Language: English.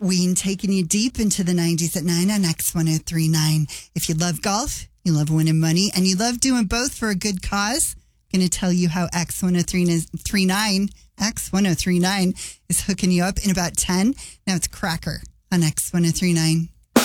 Ween taking you deep into the 90s at 9 on X1039. If you love golf, you love winning money, and you love doing both for a good cause, I'm going to tell you how X1039 is hooking you up in about 10. Now it's Cracker on X1039.